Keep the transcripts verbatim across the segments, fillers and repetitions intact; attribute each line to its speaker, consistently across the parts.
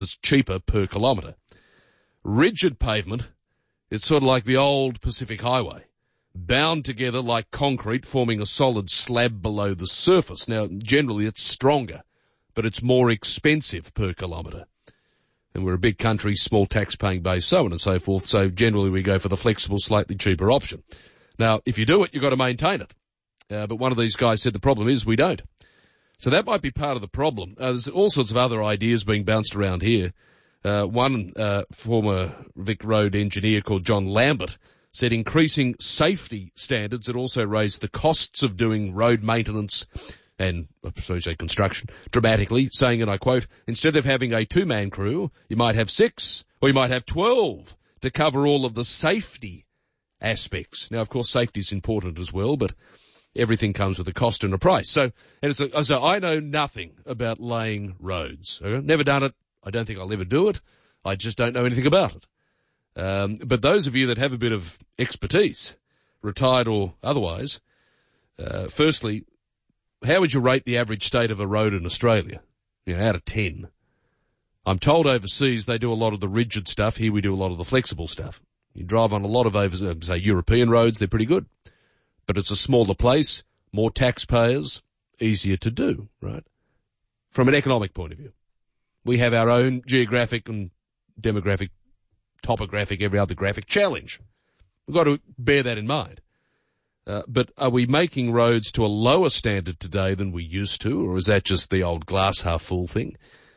Speaker 1: cheaper per kilometre. Rigid pavement, it's sort of like the old Pacific Highway, bound together like concrete, forming a solid slab below the surface. Now, generally it's stronger, but it's more expensive per kilometre. And we're a big country, small tax-paying base, so on and so forth, so generally we go for the flexible, slightly cheaper option. Now, if you do it, you've got to maintain it. Uh, but one of these guys said the problem is we don't. So that might be part of the problem. Uh, there's all sorts of other ideas being bounced around here. Uh, one uh, former Vic Road engineer called John Lambert said increasing safety standards had also raised the costs of doing road maintenance and, so say, construction dramatically, saying, and I quote, instead of having a two-man crew, you might have six, or you might have twelve to cover all of the safety aspects. Now, of course, safety is important as well, but everything comes with a cost and a price. So, and it's a, so I know nothing about laying roads. I've never done it. I don't think I'll ever do it. I just don't know anything about it. Um, but those of you that have a bit of expertise, retired or otherwise, uh, firstly, how would you rate the average state of a road in Australia? You know, out of ten. I'm told overseas they do a lot of the rigid stuff. Here we do a lot of the flexible stuff. You drive on a lot of, over, say, European roads, they're pretty good. But it's a smaller place, more taxpayers, easier to do, right? From an economic point of view. We have our own geographic and demographic, topographic, every other graphic challenge. We've got to bear that in mind. Uh, but are we making roads to a lower standard today than we used to, or is that just the old glass half full thing?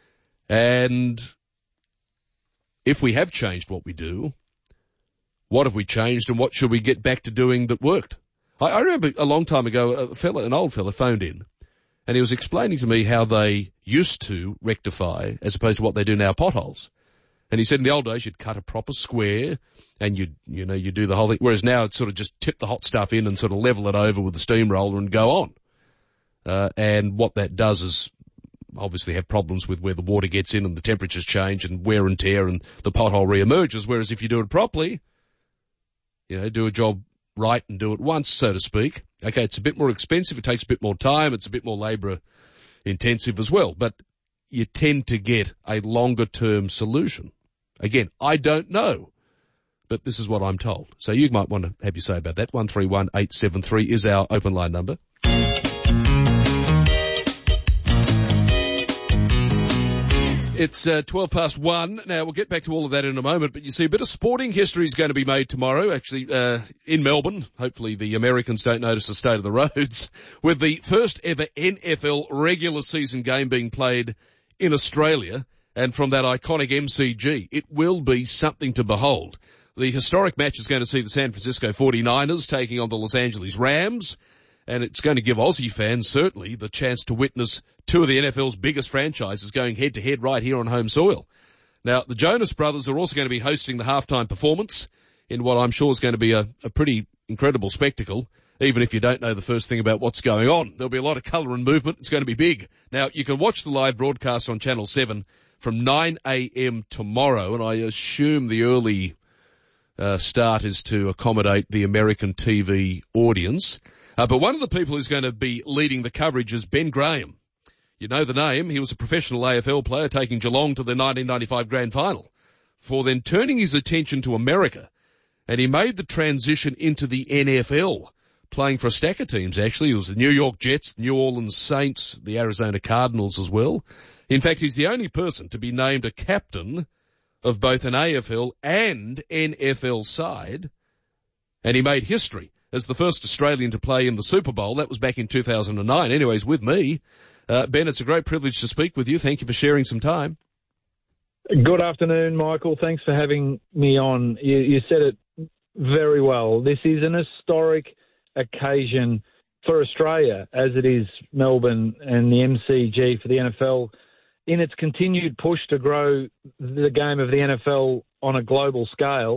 Speaker 1: And if we have changed what we do, what have we changed and what should we get back to doing that worked? I, I remember a long time ago, a fella, an old fella phoned in, and he was explaining to me how they used to rectify, as opposed to what they do now, potholes. And he said in the old days you'd cut a proper square and you'd, you know, you do the whole thing, whereas now it's sort of just tip the hot stuff in and sort of level it over with the steamroller and go on. Uh, and what that does is obviously have problems with where the water gets in and the temperatures change and wear and tear and the pothole re-emerges, whereas if you do it properly, you know, do a job right and do it once, so to speak. Okay, it's a bit more expensive, it takes a bit more time, it's a bit more labour intensive as well, but you tend to get a longer term solution. Again, I don't know, but this is what I'm told. So you might want to have your say about that. one three one eight seven three is our open line number. It's uh, twelve past one. Now, we'll get back to all of that in a moment, but you see, a bit of sporting history is going to be made tomorrow, actually, uh, in Melbourne. Hopefully the Americans don't notice the state of the roads, with the first ever N F L regular season game being played in Australia, and from that iconic M C G. It will be something to behold. The historic match is going to see the San Francisco forty-niners taking on the Los Angeles Rams, and it's going to give Aussie fans certainly the chance to witness two of the N F L's biggest franchises going head-to-head right here on home soil. Now, the Jonas Brothers are also going to be hosting the halftime performance in what I'm sure is going to be a, a pretty incredible spectacle, even if you don't know the first thing about what's going on. There'll be a lot of colour and movement. It's going to be big. Now, you can watch the live broadcast on Channel seven from nine a.m. tomorrow, and I assume the early uh, start is to accommodate the American T V audience. Uh, but one of the people who's going to be leading the coverage is Ben Graham. You know the name. He was a professional A F L player taking Geelong to the nineteen ninety-five grand final, for then turning his attention to America, and he made the transition into the N F L, playing for a stack of teams actually. It was the New York Jets, New Orleans Saints, the Arizona Cardinals as well. In fact, he's the only person to be named a captain of both an A F L and N F L side, and he made history as the first Australian to play in the Super Bowl. That was back in two thousand nine. Anyways, with me, uh, Ben, it's a great privilege to speak with you. Thank you for sharing some time.
Speaker 2: Good afternoon, Michael. Thanks for having me on. You, you said it very well. This is an historic occasion for Australia, as it is Melbourne and the M C G for the N F L, in its continued push to grow the game of the N F L on a global scale.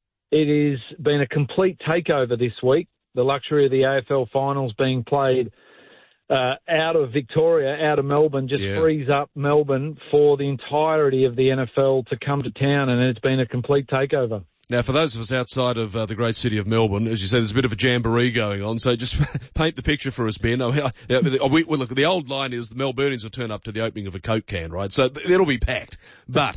Speaker 2: It has been a complete takeover this week, the luxury of the A F L finals being played uh, out of Victoria, out of Melbourne, just
Speaker 1: Yeah.
Speaker 2: frees up Melbourne for the entirety of the N F L to come to town, and it's been a complete takeover.
Speaker 1: Now, for those of us outside of uh, the great city of Melbourne, as you said, there's a bit of a jamboree going on. So just paint the picture for us, Ben. Oh, yeah, we, well, look, the old line is the Melburnians will turn up to the opening of a Coke can, right? So it'll be packed. But